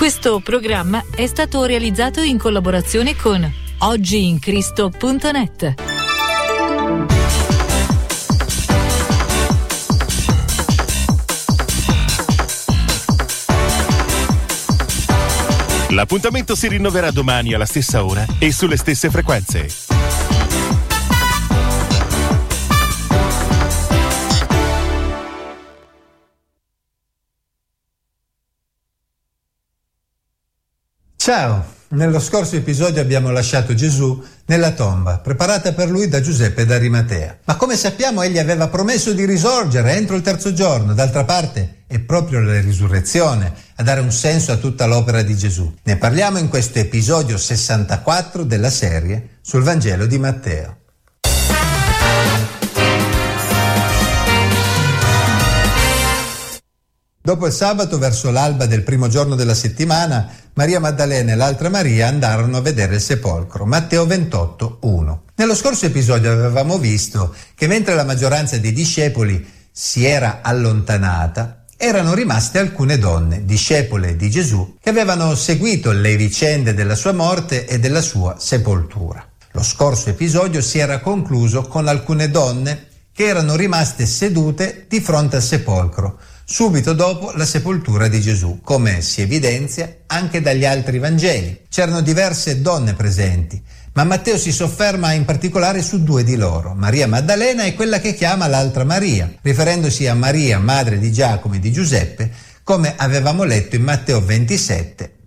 Questo programma è stato realizzato in collaborazione con oggiincristo.net. L'appuntamento si rinnoverà domani alla stessa ora e sulle stesse frequenze. Ciao, nello scorso episodio abbiamo lasciato Gesù nella tomba, preparata per lui da Giuseppe d'Arimatea. Ma come sappiamo egli aveva promesso di risorgere entro il terzo giorno. D'altra parte è proprio la risurrezione a dare un senso a tutta l'opera di Gesù. Ne parliamo in questo episodio 64 della serie sul Vangelo di Matteo. Dopo il sabato, verso l'alba del primo giorno della settimana, Maria Maddalena e l'altra Maria andarono a vedere il sepolcro. Matteo 28, 1. Nello scorso episodio avevamo visto che mentre la maggioranza dei discepoli si era allontanata, erano rimaste alcune donne, discepole di Gesù, che avevano seguito le vicende della sua morte e della sua sepoltura. Lo scorso episodio si era concluso con alcune donne che erano rimaste sedute di fronte al sepolcro, subito dopo la sepoltura di Gesù, come si evidenzia anche dagli altri Vangeli. C'erano diverse donne presenti, ma Matteo si sofferma in particolare su due di loro, Maria Maddalena e quella che chiama l'altra Maria, riferendosi a Maria, madre di Giacomo e di Giuseppe, come avevamo letto in Matteo 27,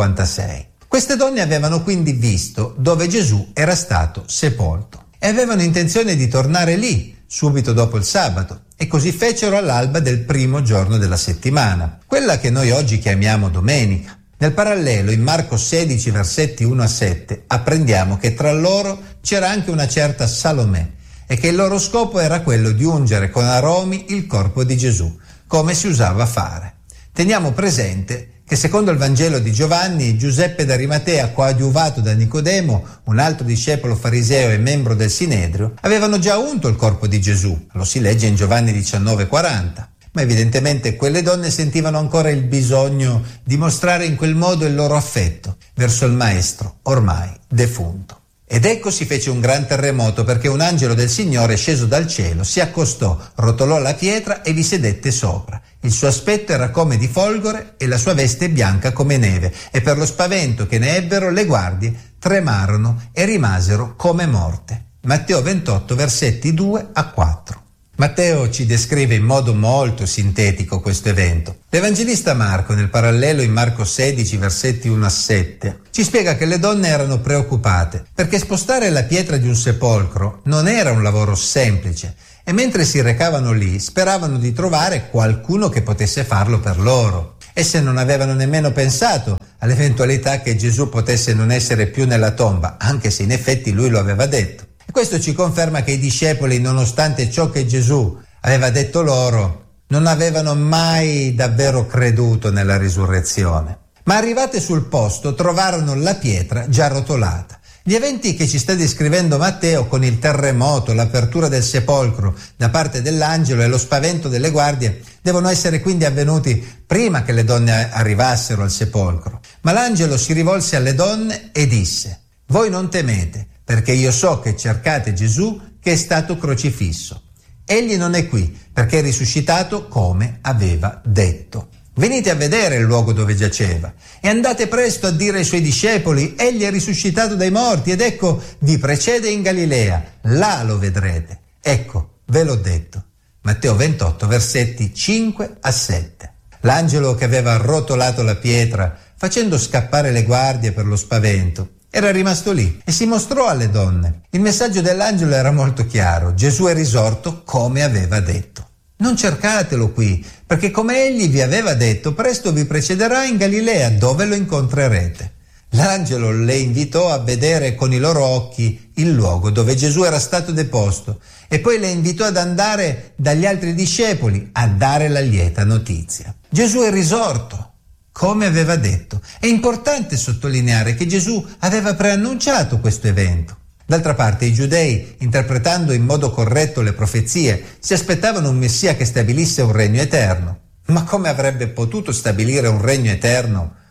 56. Queste donne avevano quindi visto dove Gesù era stato sepolto e avevano intenzione di tornare lì, subito dopo il sabato, e così fecero all'alba del primo giorno della settimana, quella che noi oggi chiamiamo domenica. Nel parallelo, in Marco 16, versetti 1 a 7, apprendiamo che tra loro c'era anche una certa Salomè e che il loro scopo era quello di ungere con aromi il corpo di Gesù, come si usava fare. Teniamo presente che secondo il Vangelo di Giovanni, Giuseppe d'Arimatea, coadiuvato da Nicodemo, un altro discepolo fariseo e membro del Sinedrio, avevano già unto il corpo di Gesù. Lo si legge in Giovanni 19,40. Ma evidentemente quelle donne sentivano ancora il bisogno di mostrare in quel modo il loro affetto verso il Maestro, ormai defunto. Ed ecco si fece un gran terremoto, perché un angelo del Signore sceso dal cielo si accostò, rotolò la pietra e vi sedette sopra. Il suo aspetto era come di folgore e la sua veste bianca come neve, e per lo spavento che ne ebbero le guardie tremarono e rimasero come morte. Matteo 28, versetti 2 a 4. Matteo ci descrive in modo molto sintetico questo evento. L'Evangelista Marco, nel parallelo in Marco 16, versetti 1 a 7, ci spiega che le donne erano preoccupate, perché spostare la pietra di un sepolcro non era un lavoro semplice, e mentre si recavano lì speravano di trovare qualcuno che potesse farlo per loro. Esse non avevano nemmeno pensato all'eventualità che Gesù potesse non essere più nella tomba, anche se in effetti lui lo aveva detto. E questo ci conferma che i discepoli, nonostante ciò che Gesù aveva detto loro, non avevano mai davvero creduto nella risurrezione. Ma arrivate sul posto trovarono la pietra già rotolata. Gli eventi che ci sta descrivendo Matteo, con il terremoto, l'apertura del sepolcro da parte dell'angelo e lo spavento delle guardie, devono essere quindi avvenuti prima che le donne arrivassero al sepolcro. Ma l'angelo si rivolse alle donne e disse: «Voi non temete, perché io so che cercate Gesù che è stato crocifisso. Egli non è qui, perché è risuscitato come aveva detto. Venite a vedere il luogo dove giaceva e andate presto a dire ai suoi discepoli: egli è risuscitato dai morti ed ecco vi precede in Galilea, là lo vedrete. Ecco, ve l'ho detto». Matteo 28, versetti 5 a 7. L'angelo che aveva rotolato la pietra, facendo scappare le guardie per lo spavento, era rimasto lì e si mostrò alle donne. Il messaggio dell'angelo era molto chiaro: Gesù è risorto come aveva detto. Non cercatelo qui, perché come egli vi aveva detto, presto vi precederà in Galilea, dove lo incontrerete. L'angelo le invitò a vedere con i loro occhi il luogo dove Gesù era stato deposto e poi le invitò ad andare dagli altri discepoli a dare la lieta notizia. Gesù è risorto, come aveva detto. È importante sottolineare che Gesù aveva preannunciato questo evento. D'altra parte i giudei, interpretando in modo corretto le profezie, si aspettavano un Messia che stabilisse un regno eterno. Ma come avrebbe potuto stabilire un regno eterno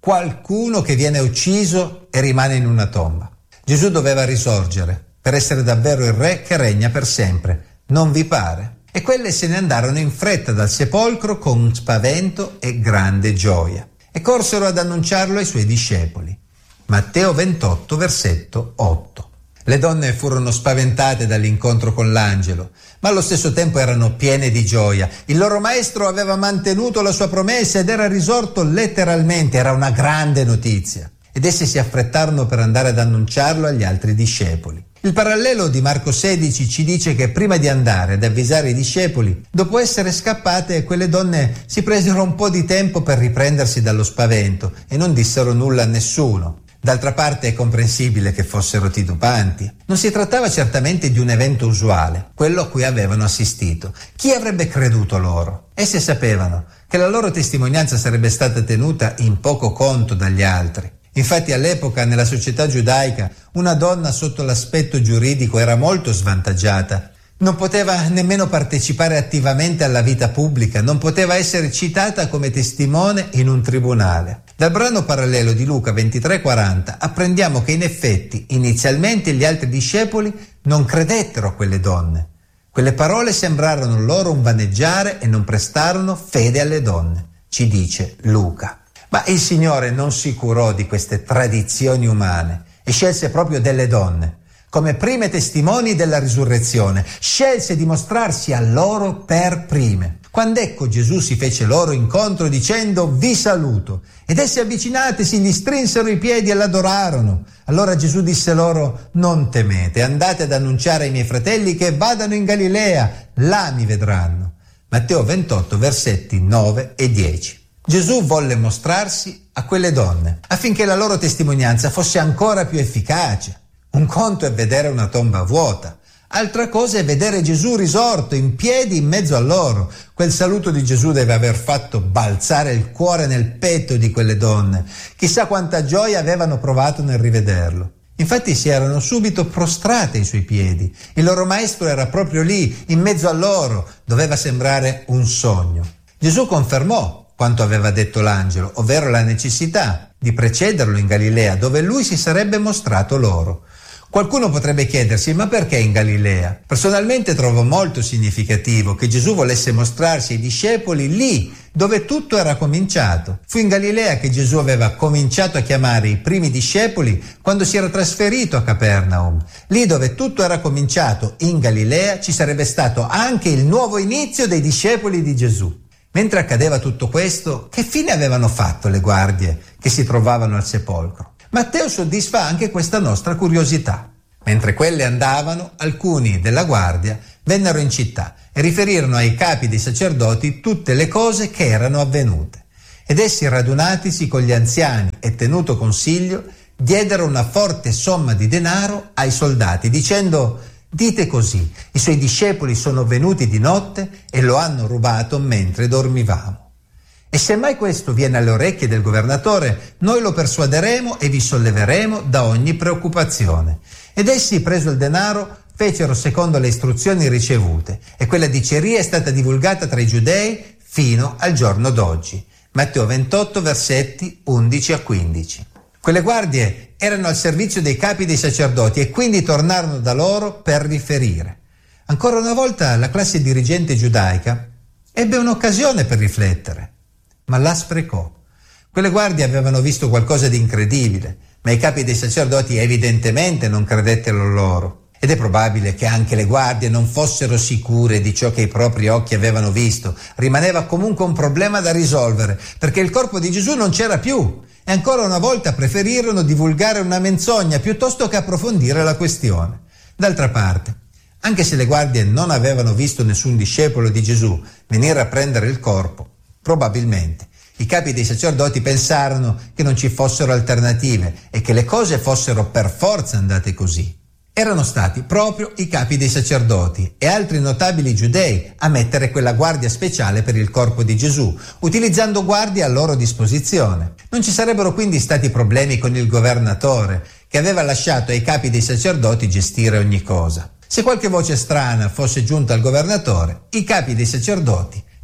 qualcuno che viene ucciso e rimane in una tomba. Gesù doveva risorgere per essere davvero il re che regna per sempre. Non vi pare? E quelle se ne andarono in fretta dal sepolcro con spavento e grande gioia e corsero ad annunciarlo ai suoi discepoli. Matteo 28, versetto 8. Le donne furono spaventate dall'incontro con l'angelo, ma allo stesso tempo erano piene di gioia. Il loro maestro aveva mantenuto la sua promessa ed era risorto letteralmente, era una grande notizia. Ed essi si affrettarono per andare ad annunciarlo agli altri discepoli. Il parallelo di Marco 16 ci dice che prima di andare ad avvisare i discepoli, dopo essere scappate, quelle donne si presero un po' di tempo per riprendersi dallo spavento e non dissero nulla a nessuno. D'altra parte è comprensibile che fossero titubanti. Non si trattava certamente di un evento usuale, quello a cui avevano assistito. Chi avrebbe creduto loro? Essi sapevano che la loro testimonianza sarebbe stata tenuta in poco conto dagli altri. Infatti all'epoca nella società giudaica una donna sotto l'aspetto giuridico era molto svantaggiata. Non poteva nemmeno partecipare attivamente alla vita pubblica, non poteva essere citata come testimone in un tribunale. Dal brano parallelo di Luca 23,40 apprendiamo che in effetti inizialmente gli altri discepoli non credettero a quelle donne. Quelle parole sembrarono loro un vaneggiare e non prestarono fede alle donne, ci dice Luca. Ma il Signore non si curò di queste tradizioni umane e scelse proprio delle donne come prime testimoni della risurrezione. Scelse di mostrarsi a loro per prime. Quando ecco Gesù si fece loro incontro dicendo vi saluto, ed essi avvicinatisi gli strinsero i piedi e l'adorarono. Allora Gesù disse loro non temete, andate ad annunciare ai miei fratelli che vadano in Galilea, là mi vedranno. Matteo 28 versetti 9 e 10. Gesù volle mostrarsi a quelle donne affinché la loro testimonianza fosse ancora più efficace. Un conto è vedere una tomba vuota, altra cosa è vedere Gesù risorto in piedi in mezzo a loro. Quel saluto di Gesù deve aver fatto balzare il cuore nel petto di quelle donne. Chissà quanta gioia avevano provato nel rivederlo. Infatti si erano subito prostrate ai suoi piedi. Il loro maestro era proprio lì, in mezzo a loro. Doveva sembrare un sogno. Gesù confermò quanto aveva detto l'angelo, ovvero la necessità di precederlo in Galilea, dove lui si sarebbe mostrato loro. Qualcuno potrebbe chiedersi, ma perché in Galilea? Personalmente trovo molto significativo che Gesù volesse mostrarsi ai discepoli lì, dove tutto era cominciato. Fu in Galilea che Gesù aveva cominciato a chiamare i primi discepoli quando si era trasferito a Capernaum. Lì dove tutto era cominciato, in Galilea, ci sarebbe stato anche il nuovo inizio dei discepoli di Gesù. Mentre accadeva tutto questo, che fine avevano fatto le guardie che si trovavano al sepolcro? Matteo soddisfa anche questa nostra curiosità. Mentre quelle andavano, alcuni della guardia vennero in città e riferirono ai capi dei sacerdoti tutte le cose che erano avvenute. Ed essi, radunatisi con gli anziani e tenuto consiglio, diedero una forte somma di denaro ai soldati, dicendo: dite così, i suoi discepoli sono venuti di notte e lo hanno rubato mentre dormivamo. E se mai questo viene alle orecchie del governatore, noi lo persuaderemo e vi solleveremo da ogni preoccupazione. Ed essi, preso il denaro, fecero secondo le istruzioni ricevute, e quella diceria è stata divulgata tra i giudei fino al giorno d'oggi. Matteo 28, versetti 11 a 15. Quelle guardie erano al servizio dei capi dei sacerdoti e quindi tornarono da loro per riferire. Ancora una volta la classe dirigente giudaica ebbe un'occasione per riflettere, ma la sprecò. Quelle guardie avevano visto qualcosa di incredibile, ma i capi dei sacerdoti evidentemente non credettero loro. Ed è probabile che anche le guardie non fossero sicure di ciò che i propri occhi avevano visto. Rimaneva comunque un problema da risolvere, perché il corpo di Gesù non c'era più. E ancora una volta preferirono divulgare una menzogna piuttosto che approfondire la questione. D'altra parte, anche se le guardie non avevano visto nessun discepolo di Gesù venire a prendere il corpo, probabilmente i capi dei sacerdoti pensarono che non ci fossero alternative e che le cose fossero per forza andate così. Erano stati proprio i capi dei sacerdoti e altri notabili giudei a mettere quella guardia speciale per il corpo di Gesù, utilizzando guardie a loro disposizione. Non ci sarebbero quindi stati problemi con il governatore, che aveva lasciato ai capi dei sacerdoti gestire ogni cosa. Se qualche voce strana fosse giunta al governatore, i capi dei sacerdoti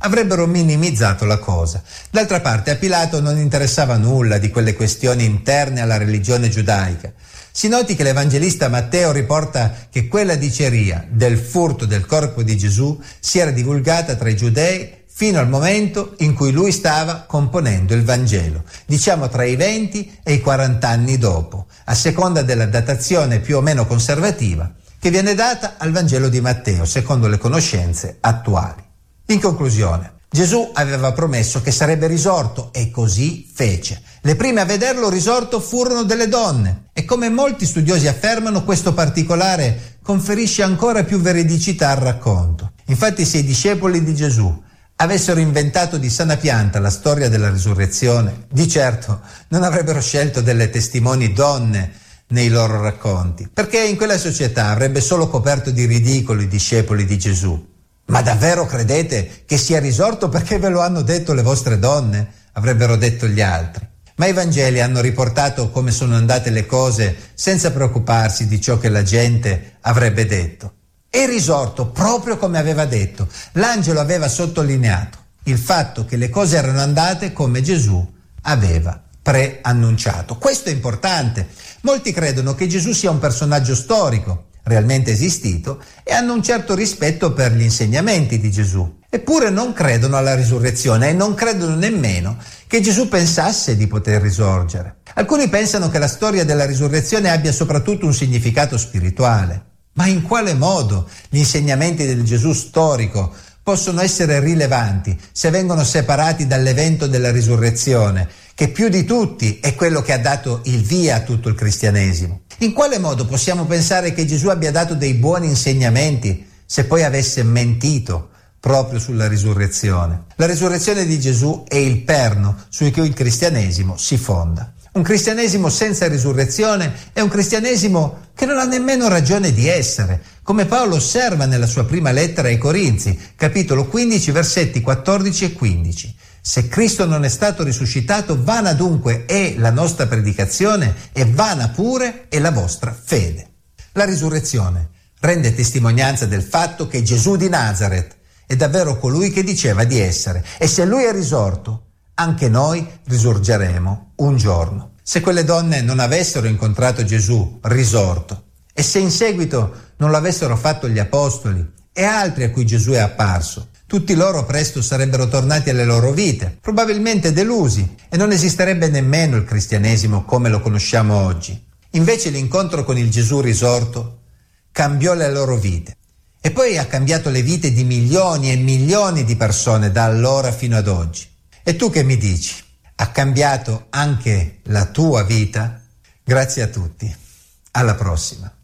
avrebbero minimizzato la cosa. D'altra parte a Pilato non interessava nulla di quelle questioni interne alla religione giudaica. Si noti che l'Evangelista Matteo riporta che quella diceria del furto del corpo di Gesù si era divulgata tra i giudei fino al momento in cui lui stava componendo il Vangelo, diciamo tra i 20 e i 40 anni dopo, a seconda della datazione più o meno conservativa che viene data al Vangelo di Matteo, secondo le conoscenze attuali. In conclusione, Gesù aveva promesso che sarebbe risorto e così fece. Le prime a vederlo risorto furono delle donne e come molti studiosi affermano, questo particolare conferisce ancora più veridicità al racconto. Infatti, se i discepoli di Gesù avessero inventato di sana pianta la storia della risurrezione, di certo non avrebbero scelto delle testimoni donne nei loro racconti, perché in quella società avrebbe solo coperto di ridicolo i discepoli di Gesù. Ma davvero credete che sia risorto perché ve lo hanno detto le vostre donne? Avrebbero detto gli altri. Ma i Vangeli hanno riportato come sono andate le cose senza preoccuparsi di ciò che la gente avrebbe detto. È risorto proprio come aveva detto. L'angelo aveva sottolineato il fatto che le cose erano andate come Gesù aveva preannunciato. Questo è importante. Molti credono che Gesù sia un personaggio storico, realmente esistito, e hanno un certo rispetto per gli insegnamenti di Gesù. Eppure non credono alla risurrezione e non credono nemmeno che Gesù pensasse di poter risorgere. Alcuni pensano che la storia della risurrezione abbia soprattutto un significato spirituale. Ma in quale modo gli insegnamenti del Gesù storico possono essere rilevanti se vengono separati dall'evento della risurrezione, che più di tutti è quello che ha dato il via a tutto il cristianesimo? In quale modo possiamo pensare che Gesù abbia dato dei buoni insegnamenti se poi avesse mentito proprio sulla risurrezione? La risurrezione di Gesù è il perno su cui il cristianesimo si fonda. Un cristianesimo senza risurrezione è un cristianesimo che non ha nemmeno ragione di essere, come Paolo osserva nella sua prima lettera ai Corinzi, capitolo 15, versetti 14 e 15. Se Cristo non è stato risuscitato, vana dunque è la nostra predicazione e vana pure è la vostra fede. La risurrezione rende testimonianza del fatto che Gesù di Nazaret è davvero colui che diceva di essere, e se lui è risorto, anche noi risorgeremo un giorno. Se quelle donne non avessero incontrato Gesù risorto e se in seguito non l'avessero fatto gli apostoli e altri a cui Gesù è apparso, tutti loro presto sarebbero tornati alle loro vite, probabilmente delusi, e non esisterebbe nemmeno il cristianesimo come lo conosciamo oggi. Invece l'incontro con il Gesù risorto cambiò le loro vite e poi ha cambiato le vite di milioni e milioni di persone da allora fino ad oggi. E tu che mi dici? Ha cambiato anche la tua vita? Grazie a tutti. Alla prossima.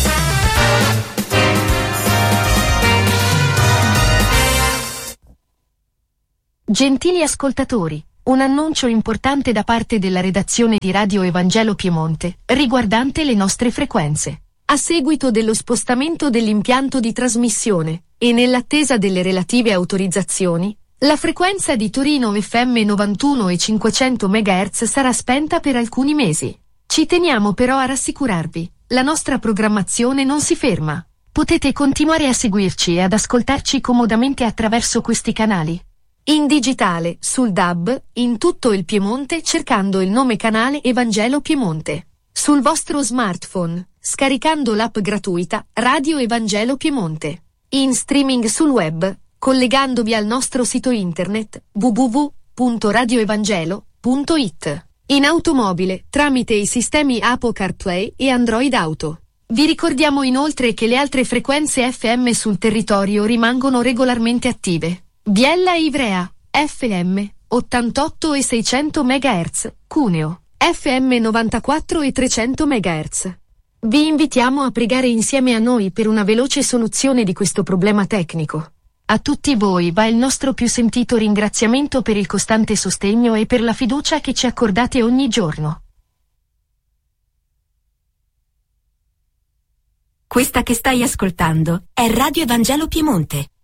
Gentili ascoltatori, un annuncio importante da parte della redazione di Radio Evangelo Piemonte, riguardante le nostre frequenze. A seguito dello spostamento dell'impianto di trasmissione, e nell'attesa delle relative autorizzazioni, la frequenza di Torino FM 91 e 500 MHz sarà spenta per alcuni mesi. Ci teniamo però a rassicurarvi, la nostra programmazione non si ferma. Potete continuare a seguirci e ad ascoltarci comodamente attraverso questi canali. In digitale, sul DAB, in tutto il Piemonte cercando il nome canale Evangelo Piemonte. Sul vostro smartphone, scaricando l'app gratuita Radio Evangelo Piemonte. In streaming sul web, collegandovi al nostro sito internet www.radioevangelo.it. In automobile, tramite i sistemi Apple CarPlay e Android Auto. Vi ricordiamo inoltre che le altre frequenze FM sul territorio rimangono regolarmente attive. Biella e Ivrea, FM, 88 e 600 MHz, Cuneo, FM 94 e 300 MHz. Vi invitiamo a pregare insieme a noi per una veloce soluzione di questo problema tecnico. A tutti voi va il nostro più sentito ringraziamento per il costante sostegno e per la fiducia che ci accordate ogni giorno. Questa che stai ascoltando è Radio Evangelo Piemonte,